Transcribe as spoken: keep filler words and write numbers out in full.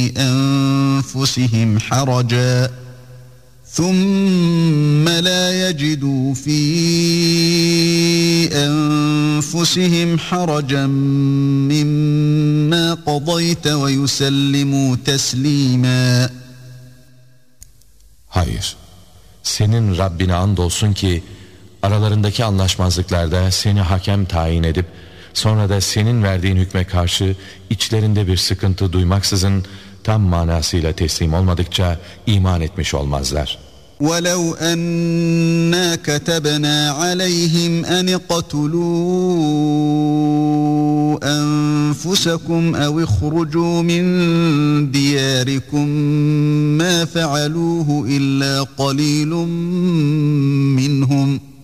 أنفسهم حرجا ثم لا يجدوا في أنفسهم حرجا مما قضيت ويسلموا تسليما. Hayır, senin Rabbine andolsun ki aralarındaki anlaşmazlıklarda seni hakem tayin edip sonra da senin verdiğin hükme karşı içlerinde bir sıkıntı duymaksızın tam manasıyla teslim olmadıkça iman etmiş olmazlar. وَلَوْ أَنَّا كَتَبْنَا عَلَيْهِمْ أَنِ اقْتُلُوا أَنفُسَكُمْ أَوْ اخْرُجُوا مِنْ دِيَارِكُمْ مَا فَعَلُوهُ إِلَّا قَلِيلٌ مِّنْهُمْ